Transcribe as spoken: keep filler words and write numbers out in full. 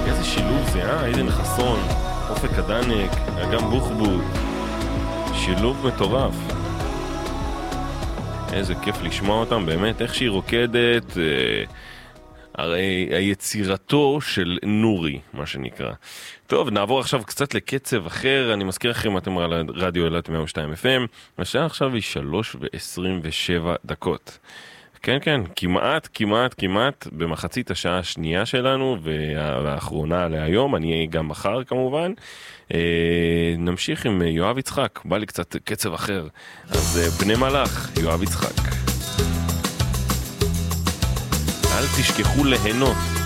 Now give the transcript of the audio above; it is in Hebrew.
איזה שילוב זה, אה? עדן חסון, אופק הדנק, אגם בוחבוט. שילוב מטורף. איזה כיף לשמוע אותם, באמת, איך שהיא רוקדת, אה, הרי היצירתו של נורי, מה שנקרא. טוב, נעבור עכשיו קצת לקצב אחר, אני מזכיר לכם, אתם על רדיו אילת מאה ושתיים אף אם, השעה עכשיו היא שלוש ועשרים ושבע דקות. כן, כן, כמעט, כמעט, כמעט, במחצית השעה השנייה שלנו, והאחרונה להיום, אני אהיה גם מחר כמובן. אה, נמשיך עם יואב יצחק, בא לי קצת קצב אחר. אז בני מלאך, יואב יצחק. אל תשכחו ליהנות.